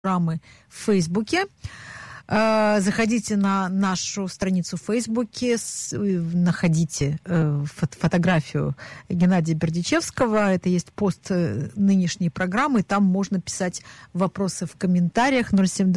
программы в Фейсбуке. Заходите на нашу страницу в Фейсбуке, находите фотографию Геннадия Бердичевского. Это есть пост нынешней программы. Там можно писать вопросы в комментариях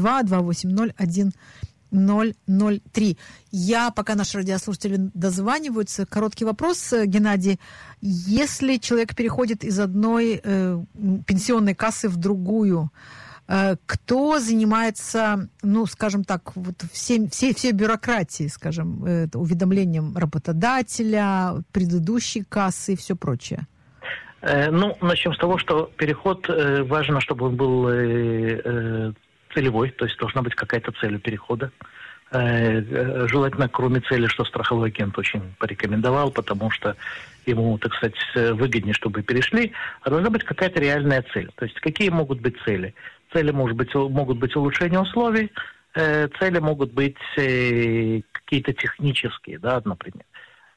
072-280-1003. Пока наши радиослушатели дозваниваются, короткий вопрос, Геннадий. Если человек переходит из одной пенсионной кассы в другую, кто занимается, скажем так, вот всей бюрократией, скажем, уведомлением работодателя, предыдущей кассы и все прочее? Начнем с того, что переход, важно, чтобы он был целевой, то есть должна быть какая-то цель у перехода. Желательно, кроме цели, что страховой агент очень порекомендовал, потому что ему, так сказать, выгоднее, чтобы перешли, а должна быть какая-то реальная цель. То есть какие могут быть цели? Цели могут быть улучшение условий, цели могут быть какие-то технические, да, например.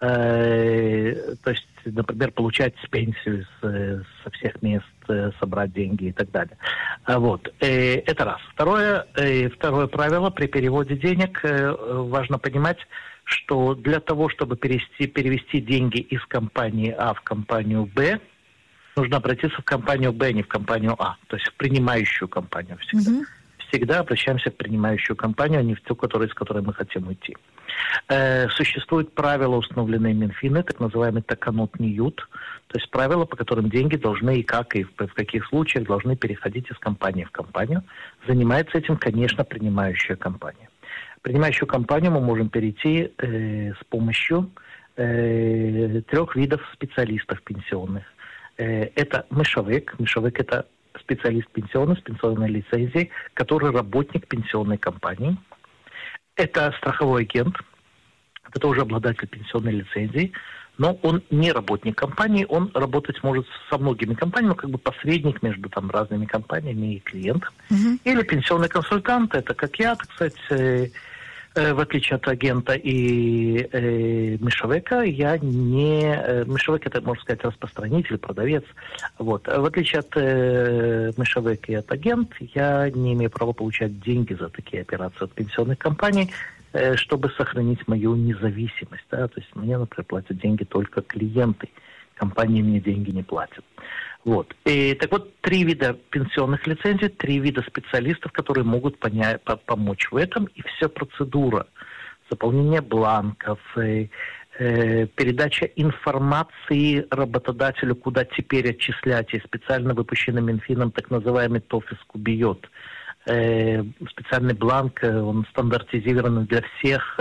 То есть, например, получать пенсию со всех мест, собрать деньги и так далее. Вот. Это раз. Второе правило при переводе денег важно понимать, что для того, чтобы перевести деньги из компании А в компанию Б, нужно обратиться в компанию Б, а не в компанию А, то есть в принимающую компанию всегда. Mm-hmm. Всегда обращаемся в принимающую компанию, а не в ту, с которой мы хотим уйти. Существуют правила, установленные Минфином, так называемый таканот ниют, то есть правила, по которым деньги должны и в каких случаях должны переходить из компании в компанию. Занимается этим, конечно, принимающая компания. В принимающую компанию мы можем перейти с помощью 3 видов специалистов пенсионных. Это мышовик. Мышовик – это специалист пенсионный с пенсионной лицензией, который работник пенсионной компании. Это страховой агент. Это тоже обладатель пенсионной лицензии. Но он не работник компании, он работать может со многими компаниями, как бы посредник между разными компаниями и клиентом. Mm-hmm. Или пенсионный консультант, это как я, так сказать, в отличие от агента и мышовика, мышовик это, можно сказать, распространитель, продавец. Вот. В отличие от мышовика и от агента, я не имею права получать деньги за такие операции от пенсионных компаний, чтобы сохранить мою независимость. Да? То есть мне, например, платят деньги только клиенты. Компании мне деньги не платят. Вот. Так вот, 3 вида пенсионных лицензий, 3 вида специалистов, которые могут помочь в этом. И вся процедура заполнения бланков, передача информации работодателю, куда теперь отчислять, и специально выпущенный Минфином так называемый ТОФИС Кубиот. Специальный бланк, он стандартизирован для всех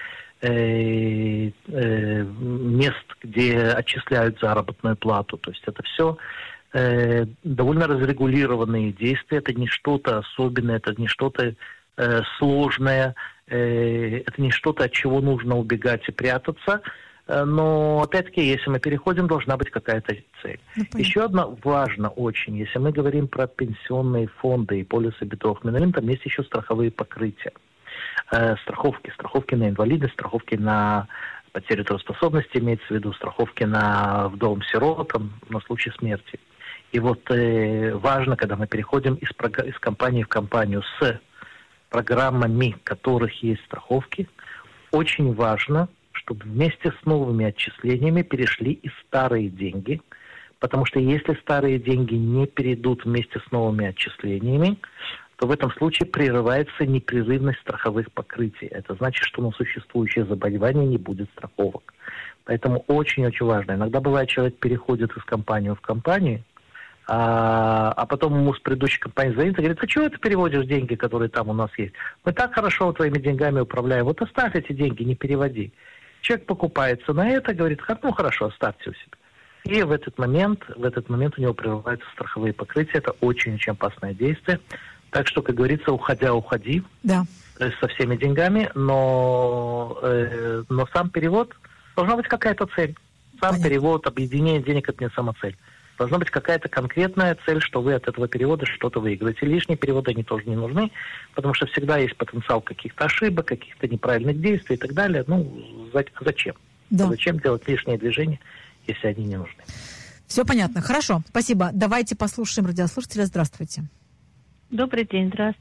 мест, где отчисляют заработную плату. То есть это все довольно разрегулированные действия. Это не что-то особенное, это не что-то сложное, это не что-то, от чего нужно убегать и прятаться. Но, опять-таки, если мы переходим, должна быть какая-то цель. Еще одно важно очень, если мы говорим про пенсионные фонды и полисы битовых, там есть еще страховые покрытия. Страховки на инвалидность, страховки на потерю трудоспособности, имеется в виду страховки на вдовам-сиротам на случай смерти. И вот важно, когда мы переходим из компании в компанию с программами, в которых есть страховки, очень важно, чтобы вместе с новыми отчислениями перешли и старые деньги, потому что если старые деньги не перейдут вместе с новыми отчислениями, то в этом случае прерывается непрерывность страховых покрытий. Это значит, что на существующее заболевание не будет страховок. Поэтому очень-очень важно. Иногда бывает, человек переходит из компании в компанию, а потом ему с предыдущей компанией звонит и говорит: а чего ты переводишь деньги, которые там у нас есть? Мы так хорошо твоими деньгами управляем. Вот оставь эти деньги, не переводи. Человек покупается на это, говорит: ну хорошо, оставьте у себя. И в этот момент у него прерываются страховые покрытия. Это очень-очень опасное действие. Так что, как говорится, уходи. Да. То есть со всеми деньгами, но сам перевод, должна быть какая-то цель. Перевод, объединение денег – это не сама цель. Должна быть какая-то конкретная цель, что вы от этого перевода что-то выиграете. Лишние переводы, они тоже не нужны, потому что всегда есть потенциал каких-то ошибок, каких-то неправильных действий и так далее. Зачем? Да. Зачем делать лишние движения, если они не нужны? Все понятно. Хорошо, спасибо. Давайте послушаем радиослушателя. Здравствуйте. Добрый день, здравствуйте.